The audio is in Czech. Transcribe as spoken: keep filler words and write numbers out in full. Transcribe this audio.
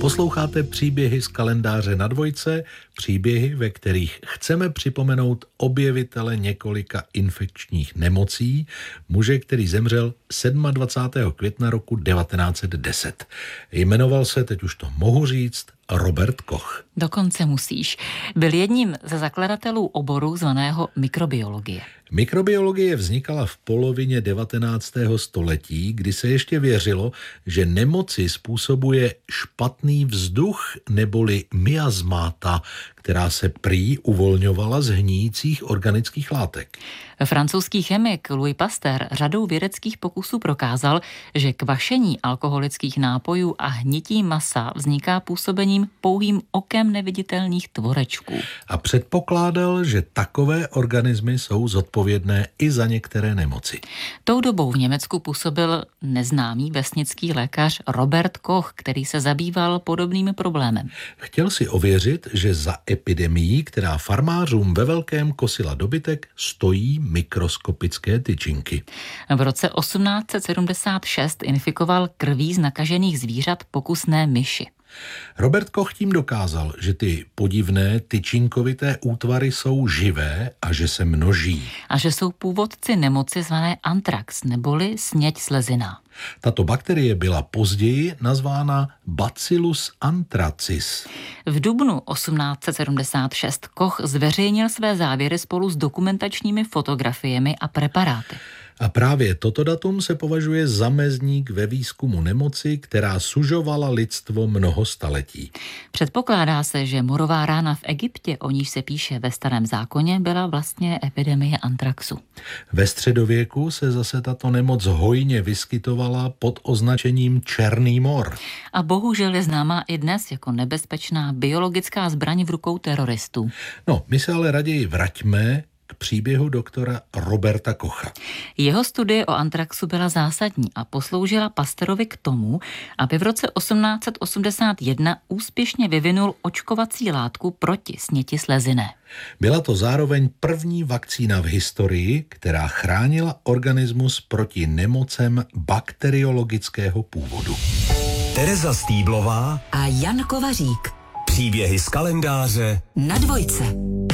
Posloucháte příběhy z kalendáře Na dvojce, příběhy, ve kterých chceme připomenout objevitele několika infekčních nemocí, muže, který zemřel dvacátého sedmého května roku devatenáct set deset. Jmenoval se, teď už to mohu říct, Robert Koch. Dokonce musíš. Byl jedním ze zakladatelů oboru zvaného mikrobiologie. Mikrobiologie vznikala v polovině devatenáctého století, kdy se ještě věřilo, že nemoci způsobuje špatný vzduch neboli miasmáta, která se prý uvolňovala z hníjících organických látek. Francouzský chemik Louis Pasteur řadou vědeckých pokusů prokázal, že kvašení alkoholických nápojů a hnití masa vzniká působením pouhým okem neviditelných tvorečků. A předpokládal, že takové organismy jsou zodpovědné i za některé nemoci. Tou dobou v Německu působil neznámý vesnický lékař Robert Koch, který se zabýval podobným problémem. Chtěl si ověřit, že za epidemií, která farmářům ve velkém kosila dobytek, stojí mikroskopické tyčinky. V roce osmnáct set sedmdesát šest infikoval krví z nakažených zvířat pokusné myši. Robert Koch tím dokázal, že ty podivné tyčinkovité útvary jsou živé a že se množí. A že jsou původci nemoci zvané antrax, neboli sněď slezina. Tato bakterie byla později nazvána Bacillus anthracis. V dubnu osmnáct set sedmdesát šest Koch zveřejnil své závěry spolu s dokumentačními fotografiemi a preparáty. A právě toto datum se považuje za mezník ve výzkumu nemoci, která sužovala lidstvo mnoho staletí. Předpokládá se, že morová rána v Egyptě, o níž se píše ve Starém zákoně, byla vlastně epidemie antraxu. Ve středověku se zase tato nemoc hojně vyskytovala pod označením černý mor. A bohužel je známá i dnes jako nebezpečná biologická zbraň v rukou teroristů. No, my se ale raději vraťme k příběhu doktora Roberta Kocha. Jeho studie o antraxu byla zásadní a posloužila Pasteurovi k tomu, aby v roce osmnáct set osmdesát jedna úspěšně vyvinul očkovací látku proti sněti sleziny. Byla to zároveň první vakcína v historii, která chránila organismus proti nemocem bakteriologického původu. Tereza Stýblová a Jan Kovařík. Příběhy z kalendáře Na dvojce.